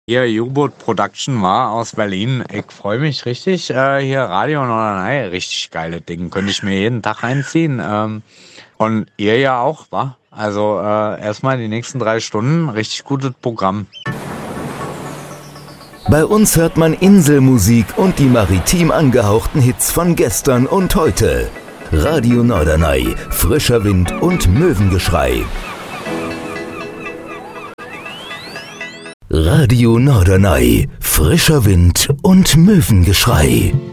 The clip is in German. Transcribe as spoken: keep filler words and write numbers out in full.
Hier U-Boot Production war aus Berlin. Ich freue mich richtig. Äh, hier Radio Norderney, richtig geile Ding. Könnte ich mir jeden Tag reinziehen. Ähm, und ihr ja auch, wa? Also äh, erstmal die nächsten drei Stunden richtig gutes Programm. Bei uns hört man Inselmusik und die maritim angehauchten Hits von gestern und heute. Radio Norderney, frischer Wind und Möwengeschrei. Radio Norderney, frischer Wind und Möwengeschrei.